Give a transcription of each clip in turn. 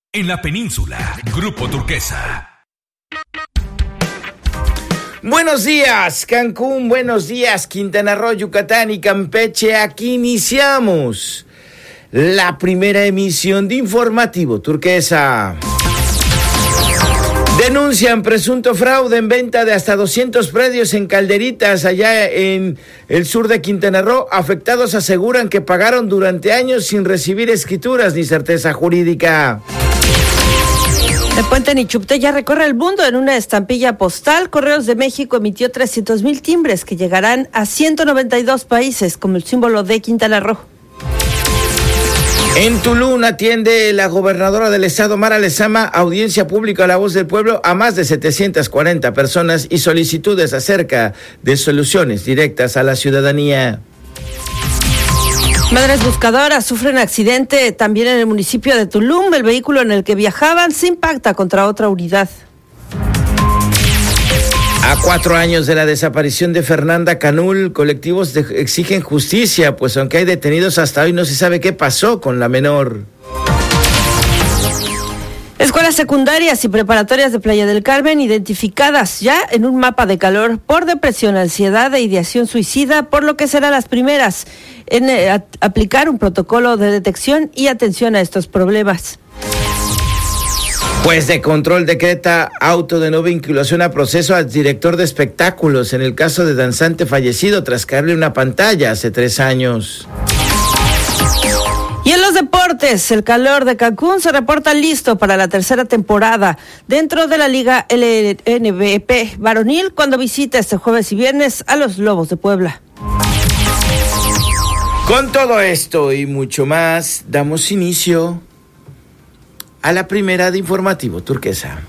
En la península, Grupo Turquesa. Buenos días, Cancún, buenos días, Quintana Roo, Yucatán y Campeche. Aquí iniciamos la primera emisión de Informativo Turquesa. Denuncian presunto fraude en venta de hasta 200 predios en Calderitas, allá en el sur de Quintana Roo. Afectados aseguran que pagaron durante años sin recibir escrituras ni certeza jurídica. El puente Nichupté ya recorre el mundo en una estampilla postal. Correos de México emitió 300,000 timbres que llegarán a 192 países como el símbolo de Quintana Roo. En Tulum atiende la gobernadora del estado, Mara Lezama, audiencia pública a La Voz del Pueblo a más de 740 personas y solicitudes acerca de soluciones directas a la ciudadanía. Madres buscadoras sufren accidente también en el municipio de Tulum. El vehículo en el que viajaban se impacta contra otra unidad. A 4 años de la desaparición de Fernanda Canul, colectivos exigen justicia, pues aunque hay detenidos hasta hoy no se sabe qué pasó con la menor. Escuelas secundarias y preparatorias de Playa del Carmen identificadas ya en un mapa de calor por depresión, ansiedad e ideación suicida, por lo que serán las primeras en aplicar un protocolo de detección y atención a estos problemas. Juez de control decreta auto de no vinculación a proceso al director de espectáculos en el caso de danzante fallecido tras caerle una pantalla hace 3 años. Y en los deportes, el calor de Cancún se reporta listo para la tercera temporada dentro de la Liga LNBP varonil cuando visita este jueves y viernes a los Lobos de Puebla. Con todo esto y mucho más, damos inicio a la primera de Informativo Turquesa.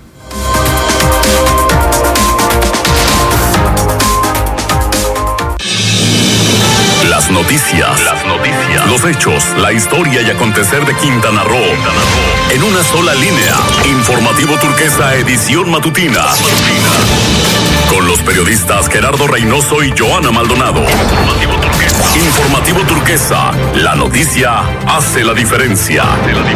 Las noticias, los hechos, la historia y acontecer de Quintana Roo. En una sola línea. Informativo Turquesa, edición matutina. Con los periodistas Gerardo Reynoso y Joana Maldonado. Informativo Turquesa, la noticia hace la diferencia.